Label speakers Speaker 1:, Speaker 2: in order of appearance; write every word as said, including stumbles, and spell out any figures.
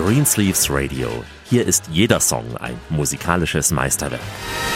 Speaker 1: Greensleeves Radio. Hier ist jeder Song ein musikalisches Meisterwerk.